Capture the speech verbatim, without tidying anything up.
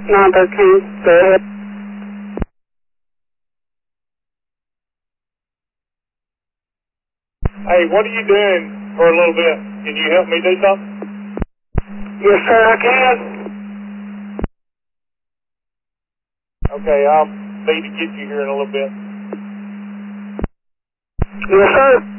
nine thirteen, go ahead. Hey, what are you doing for a little bit? Can you help me do something? Yes, sir, I can. Okay, I'll need to get you here in a little bit. Yes, sir.